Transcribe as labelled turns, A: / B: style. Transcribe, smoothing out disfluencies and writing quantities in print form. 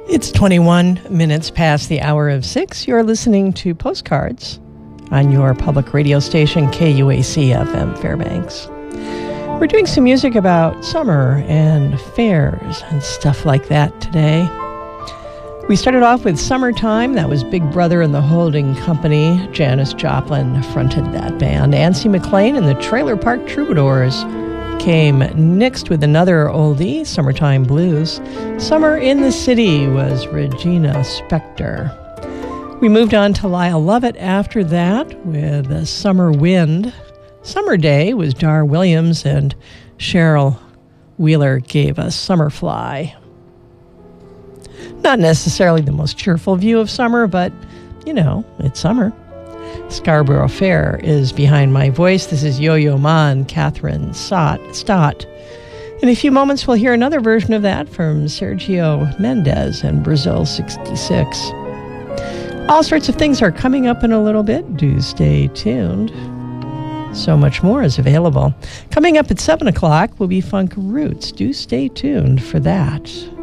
A: It's 21 minutes past the hour of 6. You're listening to Postcards on your public radio station, KUAC-FM Fairbanks. We're doing some music about summer and fairs and stuff like that today. We started off with Summertime. That was Big Brother and the Holding Company. Janis Joplin fronted that band. Nancy McLean and the Trailer Park Troubadours came next with another oldie, Summertime Blues. Summer in the City was Regina Spektor. We moved on to Lyle Lovett after that with Summer Wind. Summer Day was Dar Williams, and Cheryl Wheeler gave us Summerfly. Not necessarily the most cheerful view of summer, but, you know, it's summer. Scarborough Fair is behind my voice. This is Yo-Yo Ma and Catherine Stott. In a few moments, we'll hear another version of that from Sergio Mendes and Brazil 66. All sorts of things are coming up in a little bit. Do stay tuned. So much more is available. Coming up at 7 o'clock will be Funk Roots. Do stay tuned for that.